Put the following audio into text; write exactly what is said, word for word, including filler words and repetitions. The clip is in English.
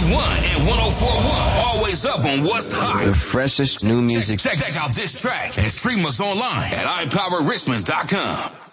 one and one oh four point one. Always up on what's hot. The freshest new music. Check, check, check out this track and stream us online at i power richmond dot com.